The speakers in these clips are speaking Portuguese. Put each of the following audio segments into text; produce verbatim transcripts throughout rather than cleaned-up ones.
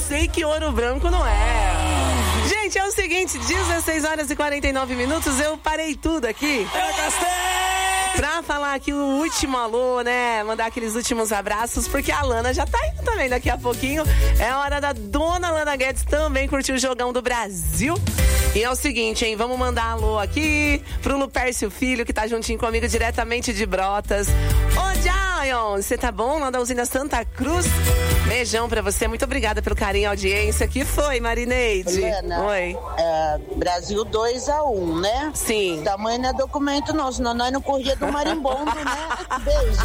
sei que Ouro Branco não é. Gente, é o seguinte, dezesseis horas e quarenta e nove minutos, eu parei tudo aqui. Eu gastei! Pra falar aqui o último alô, né? Mandar aqueles últimos abraços, porque a Lana já tá indo também daqui a pouquinho. É hora da dona Lana Guedes também curtir o Jogão do Brasil. E é o seguinte, hein? Vamos mandar alô aqui pro Lupércio Filho, que tá juntinho comigo diretamente de Brotas. Ô, Gion, você tá bom? Lá da usina Santa Cruz. Beijão pra você, muito obrigada pelo carinho e audiência. Que foi, Marineide? Helena, Oi. É, Brasil dois a um, né? Sim. Tamanho não é documento não, senão nós não corria do marimbondo, né? Beijos.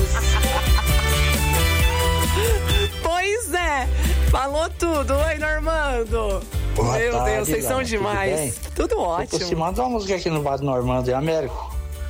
Pois é, falou tudo. Oi, Normando. Boa Meu tarde, Deus, vocês são Lana, demais. Tudo, tudo ótimo. Você manda uma música aqui no Bar do Normando e Américo.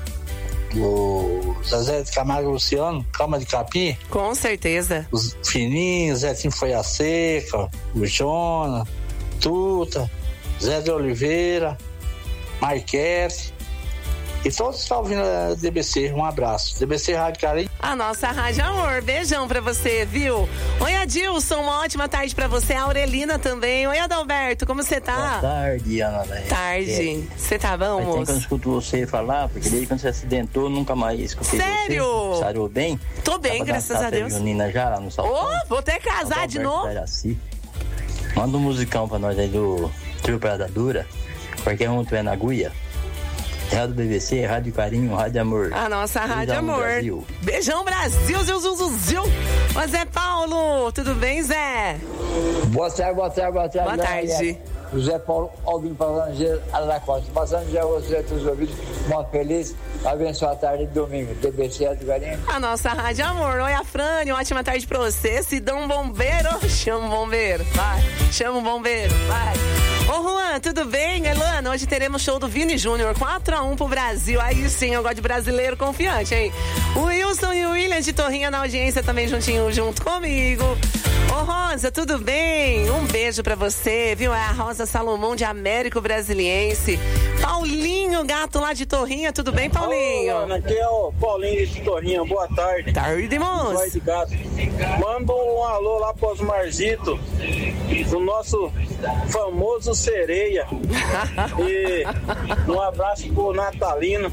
O Zezé de Camargo e Luciano, Calma de Capim. Com certeza. Os Fininhos, Zetinho Foi a Seca, o Jona, Tuta, Zé de Oliveira, Marquete. E todos estão ouvindo a D B C. Um abraço. D B C Rádio Carinho. A nossa Rádio Amor. Beijão pra você, viu? Oi, Adilson. Uma ótima tarde pra você. A Aurelina também. Oi, Adalberto. Como você tá? Boa tarde, Ana. Tarde. Você tá bom, Faz tempo moço? que eu não escuto você falar, porque desde quando você acidentou, nunca mais escutei Sério? você. Sarou bem? Tô bem, Dá pra graças dançar a Deus. Junina já lá no Salão. Ô, vou até casar de novo. Manda um musicão pra nós aí do Trio Prada Dura. Qualquer um tu é na Guia. Rádio B B C, Rádio Carinho, Rádio Amor. A nossa Rádio Beijão, Amor. Brasil. Beijão, Brasil, Zil, Zil, Zil, Zil. Ô, Zé Paulo, tudo bem, Zé? Boa tarde, boa tarde, boa tarde. Boa tarde. José Paulo Albino Passageiro, Aracosta. Passando já você a todos os ouvidos, uma feliz, abençoada tarde de domingo. D B C Rádio Carinho. A nossa Rádio Amor. Oi, a Frane, ótima tarde pra você. Se dá um bombeiro, chama um bombeiro, vai. Chama um bombeiro, vai. Ô, Juan, tudo bem? Elana, hoje teremos show do Vini Júnior, quatro a um pro Brasil. Aí sim, eu gosto de brasileiro confiante, hein? O Wilson e o William de Torrinha na audiência também juntinho, junto comigo. Ô, Rosa, tudo bem? Um beijo pra você, viu? É a Rosa Salomão de Américo Brasiliense. Paulinho, gato lá de Torrinha, tudo bem, Paulinho? Ô, Ana, aqui é o Paulinho de Torrinha, boa tarde. Tarde, moço. Vai de gato. Manda um alô lá pro Osmarzito, do nosso famoso Sereia. E um abraço pro Natalino.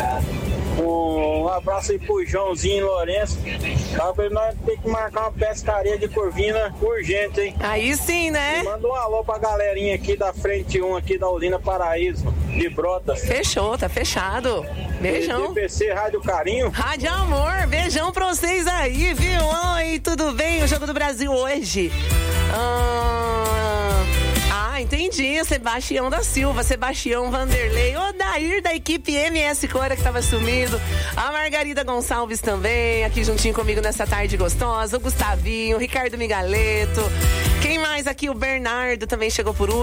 Um abraço aí pro Joãozinho Lourenço. Nós temos que marcar uma pescaria de corvina urgente, hein? Aí sim, né? E manda um alô pra galerinha aqui da Frente um, aqui da Usina Paraíso, de Brotas. Fechou, tá fechado. Beijão. D B C Rádio Carinho. Rádio Amor, beijão pra vocês aí, viu? Oi, tudo bem? O Jogo do Brasil hoje. Ah... Ah, entendi. Sebastião da Silva, Sebastião Vanderlei, Odair da equipe M S Cora que tava sumido, a Margarida Gonçalves também, aqui juntinho comigo nessa tarde gostosa, o Gustavinho, o Ricardo Migaleto, quem mais aqui? O Bernardo também chegou por último.